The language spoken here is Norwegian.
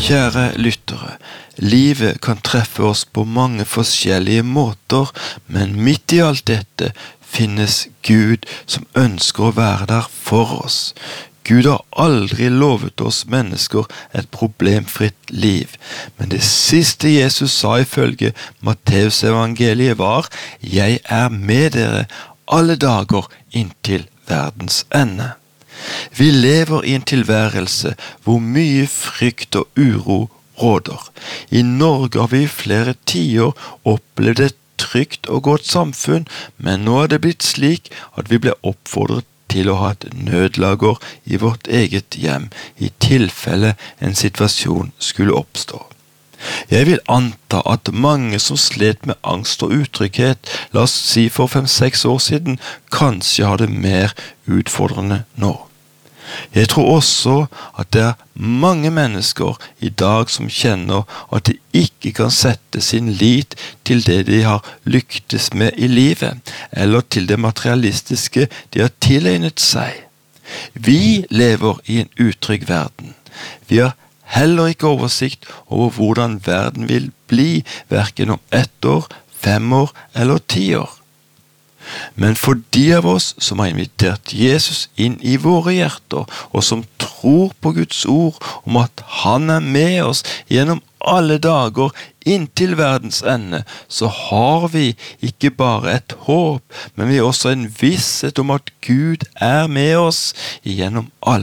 Kjære lyttere, livet kan treffe oss på mange forskjellige måter, men midt i alt dette finnes Gud som ønsker å være der for oss. Gud har aldri lovet oss mennesker et problemfritt liv, men det siste Jesus sa ifølge Matteus evangeliet var: «Jeg er med dere alle dager inntil verdens ende». Vi lever i en tilværelse hvor mye frykt og uro råder. I Norge har vi i flere tiår opplevd et trygt og godt samfunn, men nå er det blitt slik at vi blir oppfordret til å ha et nødlager i vårt eget hjem, i tilfelle en situasjon skulle oppstå. Jeg vil anta at mange som slet med angst og utrygghet, la oss si for 5-6 år siden, kanskje har det mer utfordrende nå. Jeg tror også at det er mange mennesker i dag som kjenner at de ikke kan sette sin lit til det de har lyktes med i livet, eller til det materialistiske de har tilegnet seg. Vi lever i en utrygg verden. Vi har heller ikke oversikt over hvordan verden vil bli, hverken om 1 år, 5 år eller 10 år. Men for de av oss som har invitert Jesus inn i våre hjerter, og som tror på Guds ord om at han er med oss gjennom alle dager inntil verdens ende, så har vi ikke bare et håp, men vi har også en visshet om at Gud er med oss gjennom alle